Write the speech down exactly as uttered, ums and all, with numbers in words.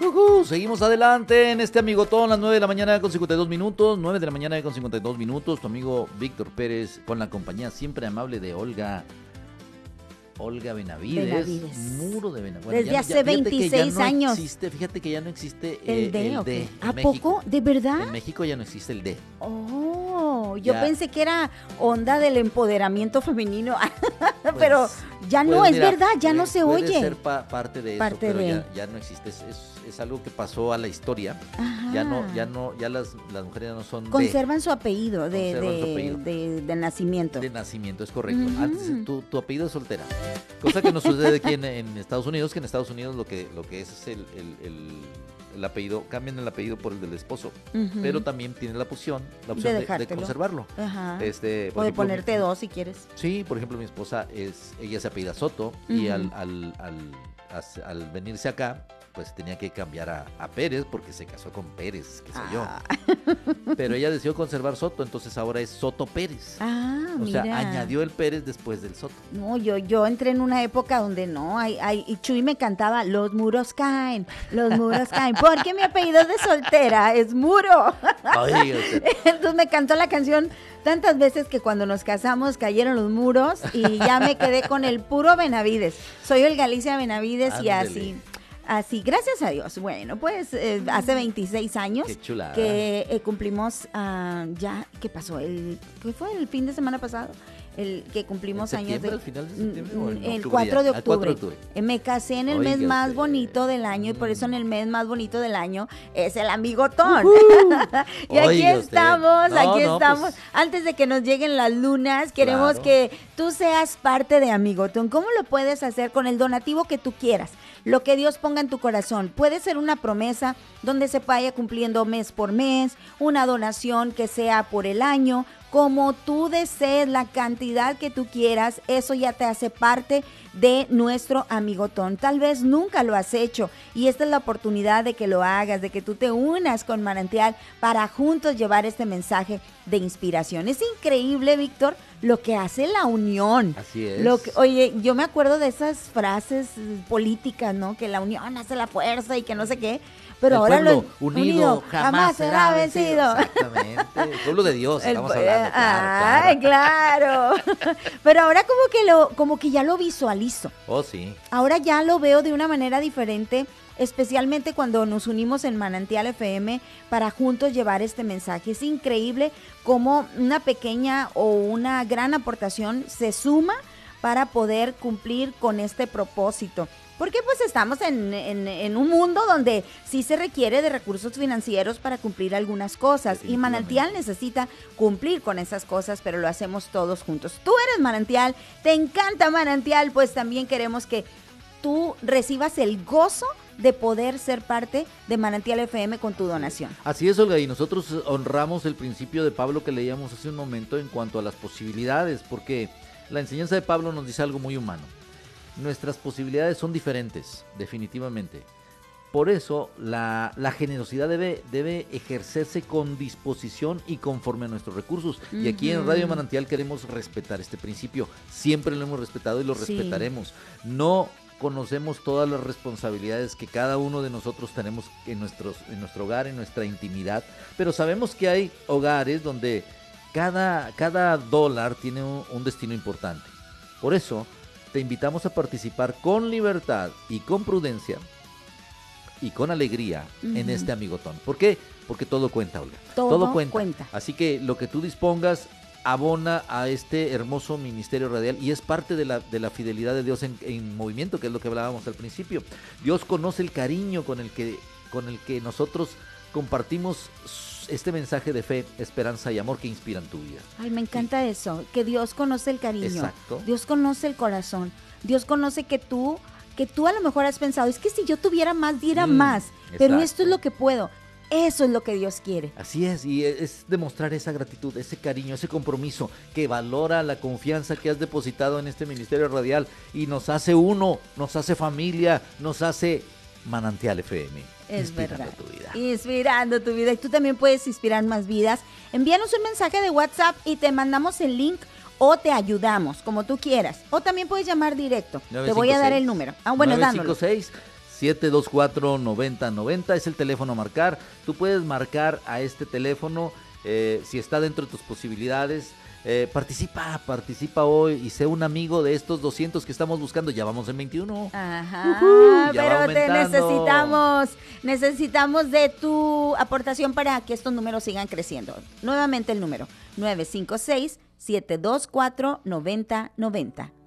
Uh, seguimos adelante en este amigotón, las nueve de la mañana con cincuenta y dos minutos, nueve de la mañana con cincuenta y dos minutos, tu amigo Víctor Pérez con la compañía siempre amable de Olga, Olga Benavides, Benavides. Muro de Benavides. Desde ya, hace ya, veintiséis no años. Existe, fíjate que ya no existe el eh, D, el okay. D en ¿A México. poco? ¿De verdad? En México ya no existe el D. Oh, yo Ya. pensé que era onda del empoderamiento femenino, pero Pues, ya no, pues, es mira, verdad, ya puede- no se puede oye. ser pa- parte de eso, Parte pero de. Ya, ya no existe, es, es, es algo que pasó a la historia. Ajá. Ya no, ya no, ya las, las mujeres ya no son Conservan su apellido de, Conservan de, su apellido. de- de nacimiento. de nacimiento, es correcto. Ujú. Antes tu, tu apellido es soltera. Cosa que no sucede aquí en, en Estados Unidos, que en Estados Unidos lo que, lo que es es el, el, el, el apellido, cambian el apellido por el del esposo, Ujú. pero también tiene la opción, la De opción de, de dejártelo. conservarlo. Ajá. Este, por O de ejemplo, ponerte mi- dos si quieres. Sí, por ejemplo, mi esposa es, ella se apellida Soto y Ujú. al, al, al, as- al venirse acá, pues tenía que cambiar a, a Pérez porque se casó con Pérez, qué sé Ah. yo. Pero ella decidió conservar Soto, entonces ahora es Soto Pérez. Ah, o mira. sea, añadió el Pérez después del Soto. No, yo, yo entré en una época donde no, hay, hay, y Chuy me cantaba, los muros caen, los muros caen, porque mi apellido de soltera es Muro. Ay, o sea, Entonces me cantó la canción tantas veces que cuando nos casamos cayeron los muros y ya me quedé con el puro Benavides. Soy el Galicia Benavides y Ándele. así. Así, gracias a Dios. Bueno, pues eh, hace veintiséis años Qué chulada. que eh, cumplimos ah, ya, ¿qué pasó? El, ¿Qué fue el fin de semana pasado? El que cumplimos ¿En años septiembre, de... al final de septiembre o en Mm, el octubre cuatro de ya? Al cuatro octubre. de octubre. Eh, Me casé en el Oiga mes más usted. bonito del año y por eso en el mes más bonito del año es el amigotón. y aquí Oiga usted. estamos, No, aquí no, estamos. pues. Antes de que nos lleguen las lunas, queremos Claro. que tú seas parte de Amigotón. ¿Cómo lo puedes hacer? Con el donativo que tú quieras, lo que Dios ponga en tu corazón. Puede ser una promesa donde se vaya cumpliendo mes por mes, una donación que sea por el año, como tú desees, la cantidad que tú quieras, eso ya te hace parte de nuestro amigotón. Tal vez nunca lo has hecho y esta es la oportunidad de que lo hagas, de que tú te unas con Manantial para juntos llevar este mensaje de inspiración. Es increíble, Víctor, lo que hace la unión. Así es. Lo que, oye, yo me acuerdo de esas frases eh, políticas, ¿no? Que la unión hace la fuerza y que no sé qué. Pero El ahora pueblo lo unido jamás será vencido. Exactamente. El pueblo de Dios, El estamos pue- hablando. Claro, Ay, claro. claro. Pero ahora como que lo, como que ya lo visualizo. Oh, sí. Ahora ya lo veo de una manera diferente, especialmente cuando nos unimos en Manantial F M para juntos llevar este mensaje. Es increíble cómo una pequeña o una gran aportación se suma para poder cumplir con este propósito. Porque pues estamos en, en, en un mundo donde sí se requiere de recursos financieros para cumplir algunas cosas y Manantial necesita cumplir con esas cosas, pero lo hacemos todos juntos. Tú eres Manantial, te encanta Manantial, pues también queremos que tú recibas el gozo de poder ser parte de Manantial F M con tu donación. Así es, Olga, y nosotros honramos el principio de Pablo que leíamos hace un momento en cuanto a las posibilidades, porque la enseñanza de Pablo nos dice algo muy humano. Nuestras posibilidades son diferentes, definitivamente. Por eso la, la generosidad debe, debe ejercerse con disposición y conforme a nuestros recursos. Uh-huh. Y aquí en Radio Manantial queremos respetar este principio. Siempre lo hemos respetado y lo sí. respetaremos. No conocemos todas las responsabilidades que cada uno de nosotros tenemos en, nuestros, en nuestro hogar, en nuestra intimidad, pero sabemos que hay hogares donde cada, cada dólar tiene un, un destino importante. Por eso te invitamos a participar con libertad y con prudencia y con alegría uh-huh. en este amigotón. ¿Por qué? Porque todo cuenta, Olga. Todo, todo cuenta. cuenta. Así que lo que tú dispongas abona a este hermoso ministerio radial y es parte de la, de la fidelidad de Dios en, en movimiento, que es lo que hablábamos al principio. Dios conoce el cariño con el que, con el que nosotros compartimos este mensaje de fe, esperanza y amor que inspiran tu vida. Ay, me encanta sí. eso, que Dios conoce el cariño. Exacto. Dios conoce el corazón. Dios conoce que tú, que tú a lo mejor has pensado, es que si yo tuviera más, diera mm, más, exacto. pero esto es lo que puedo. Eso es lo que Dios quiere. Así es, y es demostrar esa gratitud, ese cariño, ese compromiso que valora la confianza que has depositado en este ministerio radial y nos hace uno, nos hace familia, nos hace Manantial F M. Es inspirando verdad. tu vida. Inspirando tu vida. Y tú también puedes inspirar más vidas. Envíanos un mensaje de WhatsApp y te mandamos el link o te ayudamos, como tú quieras. O también puedes llamar directo. nueve cinco seis, te voy a dar el número. Ah, bueno, nueve cinco seis, siete dos cuatro, nueve cero nueve cero es el teléfono a marcar. Tú puedes marcar a este teléfono eh, si está dentro de tus posibilidades. Eh, participa, participa hoy y sé un amigo de estos doscientos que estamos buscando. Ya vamos en veintiuno. Ajá, Uh-huh, pero te necesitamos, necesitamos de tu aportación para que estos números sigan creciendo. Nuevamente el número nueve cinco seis, siete dos cuatro, nueve cero nueve cero.